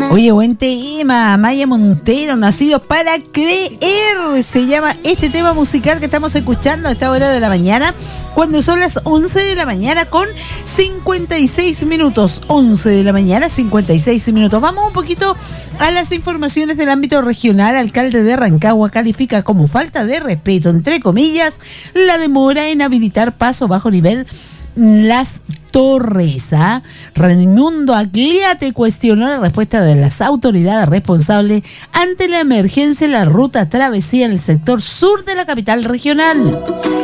Oye, buen tema, Maya Montero, Nacidos para Creer, se llama este tema musical que estamos escuchando a esta hora de la mañana, cuando son las 11 de la mañana con 56 minutos, 11 de la mañana, 56 minutos. Vamos un poquito a las informaciones del ámbito regional. Alcalde de Rancagua califica como falta de respeto, entre comillas, la demora en habilitar paso bajo nivel Las Torres. Raimundo Agliate cuestionó la respuesta de las autoridades responsables ante la emergencia en la ruta travesía en el sector sur de la capital regional.